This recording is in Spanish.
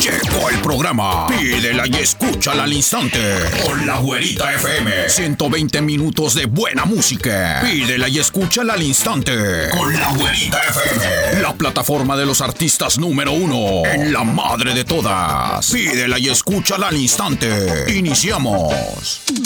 Llegó el programa. Pídela y escúchala al instante. Con la Güerita FM. 120 minutos de buena música. Pídela y escúchala al instante. Con la Güerita FM. La plataforma de los artistas número 1 en la madre de todas. Pídela y escúchala al instante. Iniciamos.